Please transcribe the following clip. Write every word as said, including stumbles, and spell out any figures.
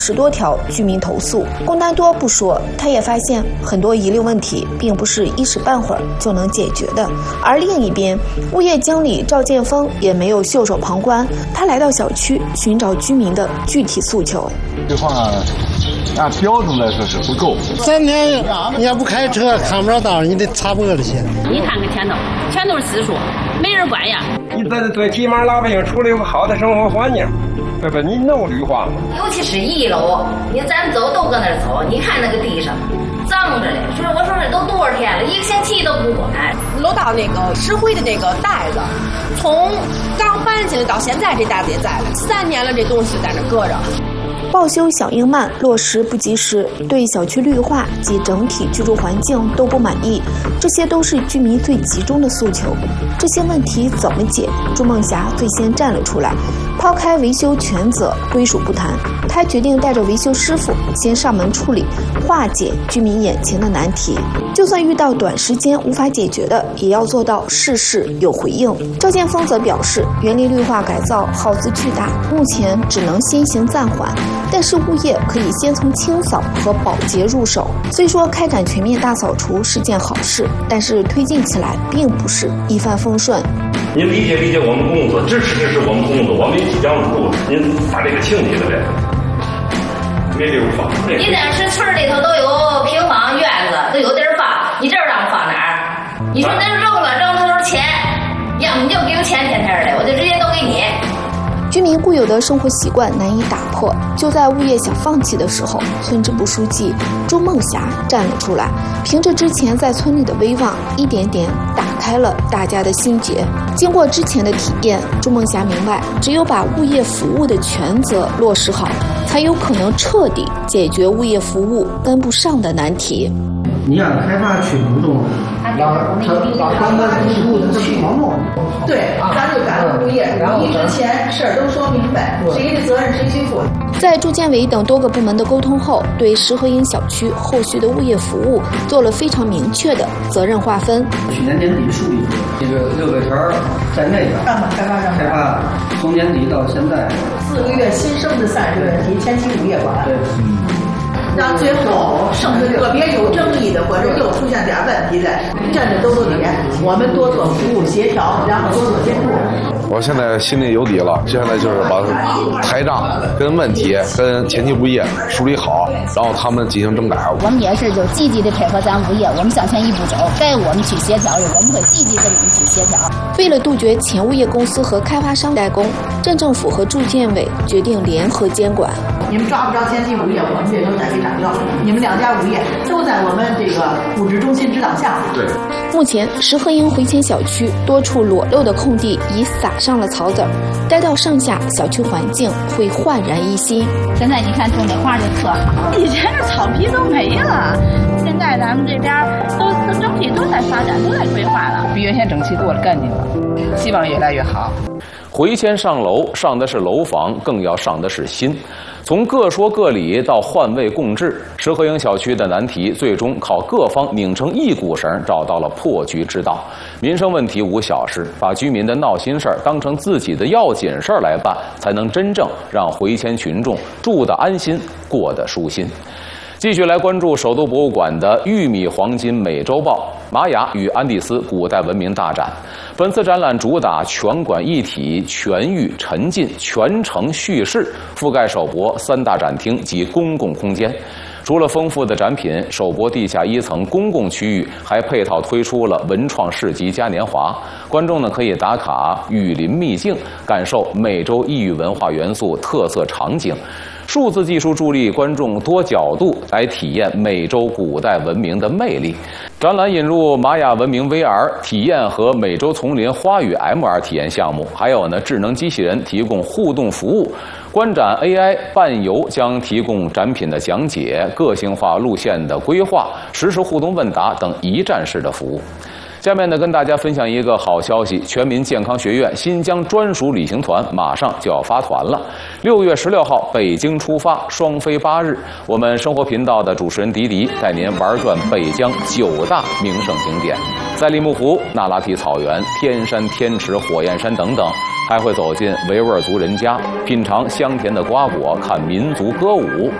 十多条居民投诉。龚丹多不说，他也发现很多遗留问题并不是一时半会儿就能解决的。而另一边，物业经理赵建峰也没有袖手旁观，他来到小区寻找居民的具体诉求。 这话按标准来说是不够。 三天你要不开车看不着道，你得擦脖子去。 你看看前头，全都是私塾，没人管呀。 你得最起码老百姓处理个好的生活环境。对吧？你弄绿化嘛？ 尤其是一楼，你咱走都搁那儿走，你看那个地上脏着嘞。说我说这都多少天了，一个星期都不管。 楼道那个石灰的那个袋子，从刚搬进来到现在，这袋子也在了，三年了，这东西在那搁着。 报修响应慢，落实不及时，对小区绿化及整体居住环境都不满意，这些都是居民最集中的诉求。这些问题怎么解？朱梦霞最先站了出来，抛开维修全责归属不谈，她决定带着维修师傅先上门处理，化解居民眼前的难题。就算遇到短时间无法解决的，也要做到事事有回应。赵建峰则表示，园林绿化改造耗资巨大，目前只能先行暂缓。但是物业可以先从清扫和保洁入手。虽说开展全面大扫除是件好事，但是推进起来并不是一帆风顺。 您理解理解我们工作，支持支持我们工作，我们一起将入。您把这个请起来呗，没地方放。 你当时村里头都有平房院子，都有地儿放，你这儿让放哪儿？你说咱扔了扔的都是钱，要么你就给我钱天天的，我就直接都给你。 居民固有的生活习惯难以打破，就在物业想放弃的时候，村支部书记朱梦霞站了出来，凭着之前在村里的威望，一点点打开了大家的心结。经过之前的体验，朱梦霞明白，只有把物业服务的权责落实好，才有可能彻底解决物业服务跟不上的难题。 你让开发区主动让让关关注住的去忙弄， 对，咱就赶物业，你之前事儿都说明白，谁的责任谁去负。 在住建委等多个部门的沟通后，对石河营小区后续的物业服务做了非常明确的责任划分。 去年年底树立这个六个条在内的开发商开发从年底到现在四个月新生的散水问题，前期物业管。 对，嗯。 让最后剩的个别有争议的或者又出现点问题的，站着兜兜底，我们多做服务协调，然后多做监督。 我现在心里有底了，接下来就是把台账跟问题跟前期物业梳理好，然后他们进行整改。 我们也是就积极的配合咱物业，我们向前一步走，该我们去协调的，我们会积极跟你们去协调。 为了杜绝前物业公司和开发商代工，镇政府和住建委决定联合监管。 你们抓不着前期物业，我们这都在给打掉。你们两家物业都在我们这个物质中心指导下。 对。 目前石河营回迁小区多处裸露的空地已撒上了草籽儿，待到盛夏，小区环境会焕然一新。 现在你看种的花就特好，以前的草皮都没了，现在咱们这边都都整体都在发展，都在规划了， 比原先整齐多了，干净了，希望越来越好。 回迁上楼，上的是楼房，更要上的是心。从各说各理到换位共治，石河营小区的难题最终靠各方拧成一股绳，找到了破局之道。民生问题无小事，把居民的闹心事儿当成自己的要紧事儿来办，才能真正让回迁群众住得安心，过得舒心。继续来关注首都博物馆的《玉米黄金美洲豹：玛雅与安第斯古代文明大展》。本次展览主打全馆一体、全域沉浸、全程叙事，覆盖首博三大展厅及公共空间。除了丰富的展品，首博地下一层公共区域还配套推出了文创市集嘉年华，观众呢可以打卡雨林秘境，感受美洲异域文化元素特色场景。数字技术助力观众多角度来体验美洲古代文明的魅力。展览引入玛雅文明 V R 体验和美洲丛林花语 M R 体验项目，还有呢智能机器人提供互动服务。观展 A I 伴游将提供展品的讲解、个性化路线的规划、实时互动问答等一站式的服务。下面呢，跟大家分享一个好消息：全民健康学院新疆专属旅行团马上就要发团了。六月十六号北京出发，双飞八日。我们生活频道的主持人迪迪带您玩转北疆九大名胜景点，在利木湖、那拉提草原、天山、天池、火焰山等等， 还会走进维吾尔族人家，品尝香甜的瓜果，看民族歌舞。